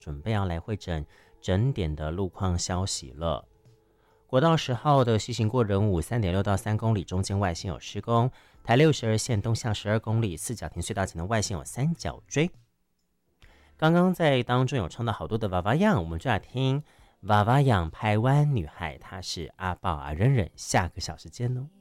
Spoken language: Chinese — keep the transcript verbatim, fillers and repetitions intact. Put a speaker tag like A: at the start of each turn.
A: 准备要来会诊整点的路况消息了。国道十号的西行过仁武 三点六 到三公里中间外线有施工，台六十二线东向十二公里四角亭隧道前的外线有三角锥。刚刚在当中有唱到好多的娃娃样，我们就来听娃娃样台湾女孩，她是阿豹啊忍忍，下个小时见哦。